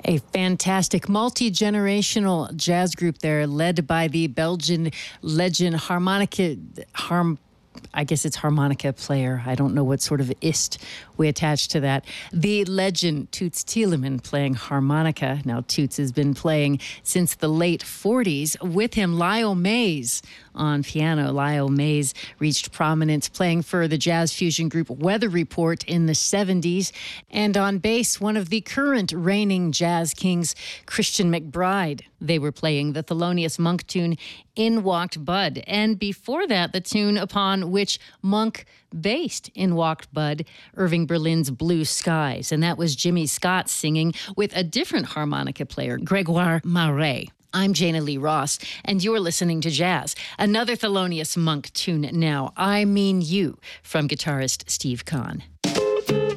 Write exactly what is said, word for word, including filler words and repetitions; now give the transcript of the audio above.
A fantastic multi-generational jazz group there, led by the Belgian legend harmonica, harm, I guess it's harmonica player. I don't know what sort of ist we attach to that. The legend Toots Thielemans playing harmonica. Now, Toots has been playing since the late forties. With him, Lyle Mays on piano. Lyle Mays reached prominence playing for the jazz fusion group Weather Report in the seventies. And on bass, one of the current reigning jazz kings, Christian McBride. They were playing the Thelonious Monk tune, In Walked Bud. And before that, the tune upon which Monk based In Walked Bud, Irving Berlin's Blue Skies. And that was Jimmy Scott singing with a different harmonica player, Gregoire Marais. I'm Jana Lee Ross, and you're listening to Jazz. Another Thelonious Monk tune now, I Mean You, from guitarist Steve Kahn.